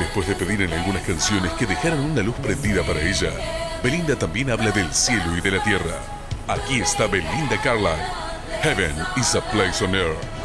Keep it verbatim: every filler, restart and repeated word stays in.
Después de pedir en algunas canciones que dejaran una luz prendida para ella, Belinda también habla del cielo y de la tierra. Aquí está Belinda Carlisle. Heaven is a place on earth.